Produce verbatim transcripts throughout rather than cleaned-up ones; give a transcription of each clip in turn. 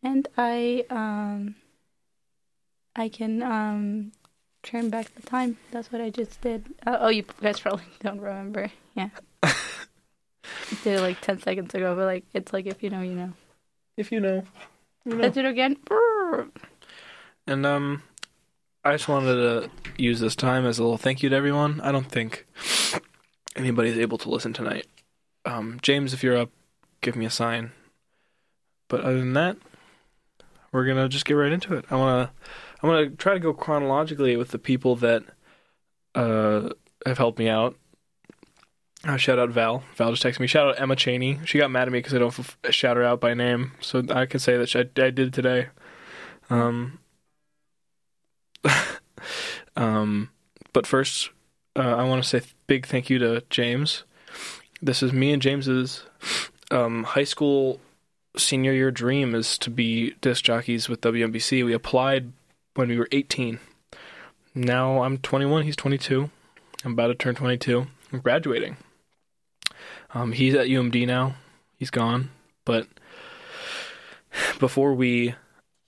And I um I can um turn back the time. That's what I just did. Uh, oh, you guys probably don't remember. Yeah. Did it like ten seconds ago, but like it's like if you know, you know. If you know, you know. Let's do it again. And um, I just wanted to use this time as a little thank you to everyone. I don't think anybody's able to listen tonight. Um, James, if you're up, give me a sign. But other than that, we're gonna just get right into it. I wanna, I wanna try to go chronologically with the people that uh have helped me out. Uh, shout out Val. Val just texted me. Shout out Emma Cheney. She got mad at me because I don't f- shout her out by name, so I can say that she, I, I did today. Um, um, but first, uh, I want to say big thank you to James. This is me and James's um, high school senior year dream is to be disc jockeys with W M B C. We applied when we were eighteen. Now I'm twenty-one. He's twenty-two. I'm about to turn twenty-two. I'm graduating. Um, he's at U M D now. He's gone. But before we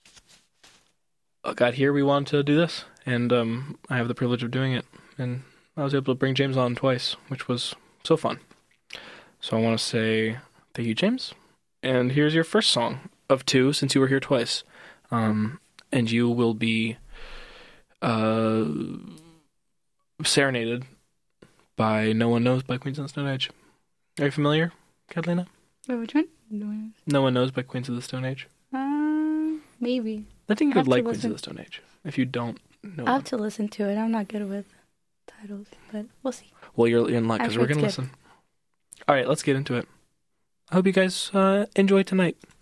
got here, we wanted to do this. And um, I have the privilege of doing it. And I was able to bring James on twice, which was so fun. So I want to say thank you, James. And here's your first song of two, since you were here twice. Um, and you will be uh, serenaded by No One Knows by Queens of the Stone Age. Are you familiar, Catalina? Wait, which one? No one No One Knows by Queens of the Stone Age. Uh, maybe. I think you I would have like to Queens of listen. the Stone Age if you don't know. I have them. to listen to it. I'm not good with titles, but we'll see. Well, you're in luck I'm because sure we're going to it's good. listen. All right, let's get into it. I hope you guys uh, enjoy tonight.